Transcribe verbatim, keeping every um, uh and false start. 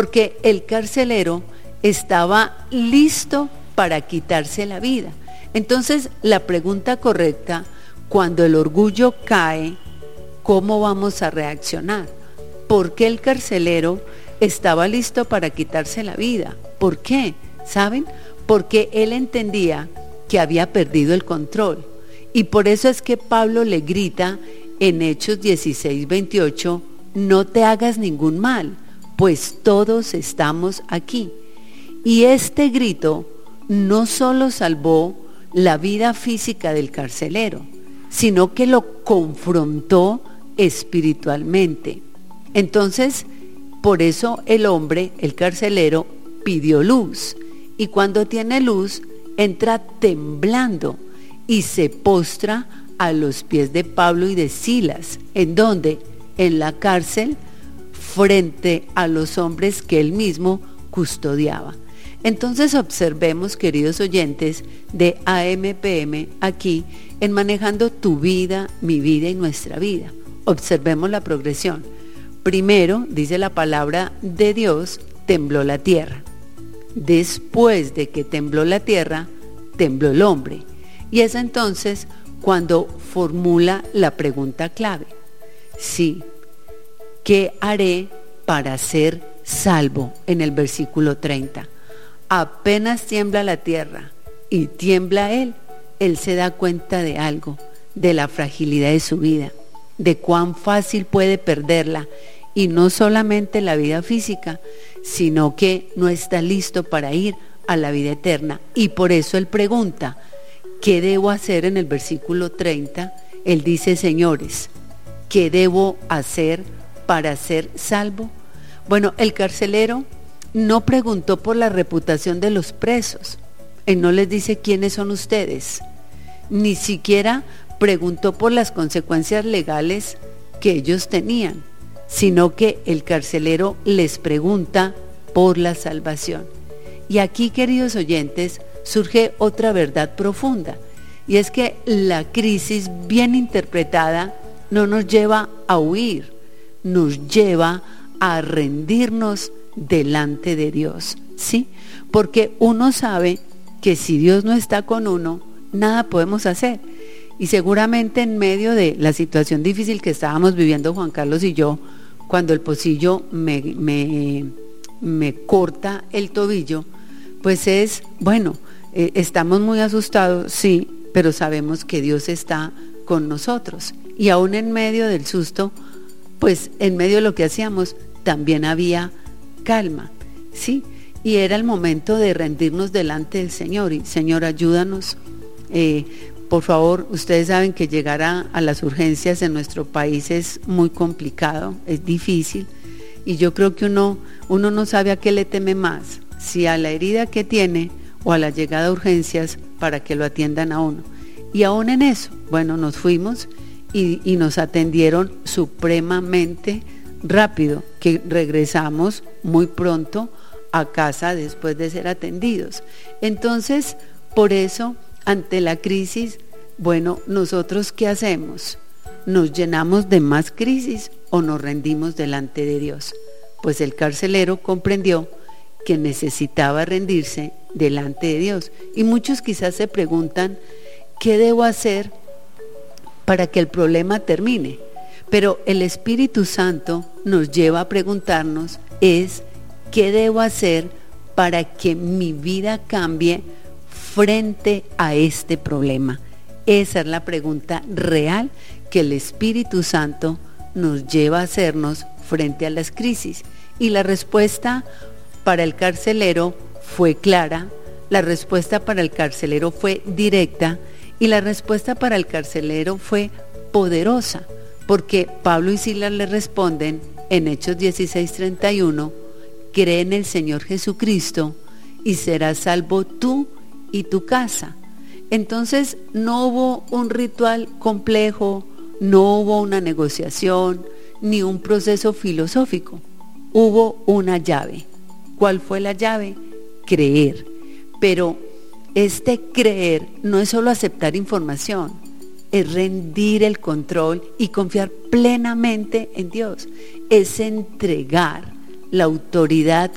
porque el carcelero estaba listo para quitarse la vida. Entonces, la pregunta correcta, cuando el orgullo cae, ¿cómo vamos a reaccionar? ¿Por qué el carcelero estaba listo para quitarse la vida? ¿Por qué? ¿Saben? Porque él entendía que había perdido el control. Y por eso es que Pablo le grita en Hechos dieciséis, veintiocho, no te hagas ningún mal, pues todos estamos aquí. Y este grito no solo salvó la vida física del carcelero, sino que lo confrontó espiritualmente. Entonces, por eso el hombre, el carcelero, pidió luz. Y cuando tiene luz, entra temblando y se postra a los pies de Pablo y de Silas. ¿En dónde? En la cárcel, frente a los hombres que él mismo custodiaba. Entonces observemos, queridos oyentes de A M P M, aquí en Manejando tu vida, mi vida y nuestra vida. Observemos la progresión. Primero, dice la palabra de Dios, tembló la tierra. Después de que tembló la tierra, tembló el hombre. Y es entonces cuando formula la pregunta clave. Sí, ¿qué haré para ser salvo? En el versículo treinta. Apenas tiembla la tierra y tiembla él, él se da cuenta de algo, de la fragilidad de su vida, de cuán fácil puede perderla, y no solamente la vida física, sino que no está listo para ir a la vida eterna. Y por eso él pregunta, ¿qué debo hacer? En el versículo treinta, él dice, señores, ¿qué debo hacer para ser salvo? Bueno, el carcelero no preguntó por la reputación de los presos. Él no les dice quiénes son ustedes. Ni siquiera preguntó por las consecuencias legales que ellos tenían, sino que el carcelero les pregunta por la salvación. Y aquí, queridos oyentes, surge otra verdad profunda, y es que la crisis bien interpretada no nos lleva a huir, nos lleva a rendirnos delante de Dios, ¿sí? Porque uno sabe que si Dios no está con uno, nada podemos hacer. Y seguramente en medio de la situación difícil que estábamos viviendo Juan Carlos y yo, cuando el pocillo me, me, me corta el tobillo, pues es, bueno, eh, estamos muy asustados, sí, pero sabemos que Dios está con nosotros. Y aún en medio del susto, pues en medio de lo que hacíamos, también había calma, ¿sí? Y era el momento de rendirnos delante del Señor. Y Señor, ayúdanos. Eh, por favor, ustedes saben que llegar a, a las urgencias en nuestro país es muy complicado, es difícil. Y yo creo que uno, uno no sabe a qué le teme más, si a la herida que tiene o a la llegada a urgencias para que lo atiendan a uno. Y aún en eso, bueno, nos fuimos y, y nos atendieron supremamente rápido, que regresamos muy pronto a casa después de ser atendidos. Entonces, por eso, ante la crisis, bueno, ¿nosotros qué hacemos? ¿Nos llenamos de más crisis o nos rendimos delante de Dios? Pues el carcelero comprendió que necesitaba rendirse delante de Dios. Y muchos quizás se preguntan, ¿qué debo hacer para que el problema termine? Pero el Espíritu Santo nos lleva a preguntarnos es, ¿qué debo hacer para que mi vida cambie frente a este problema? Esa es la pregunta real que el Espíritu Santo nos lleva a hacernos frente a las crisis. Y la respuesta para el carcelero fue clara, la respuesta para el carcelero fue directa y la respuesta para el carcelero fue poderosa. Porque Pablo y Silas le responden en Hechos dieciséis, treinta y uno, cree en el Señor Jesucristo y serás salvo tú y tu casa. Entonces no hubo un ritual complejo, no hubo una negociación, ni un proceso filosófico. Hubo una llave. ¿Cuál fue la llave? Creer. Pero este creer no es solo aceptar información, es rendir el control y confiar plenamente en Dios, es entregar la autoridad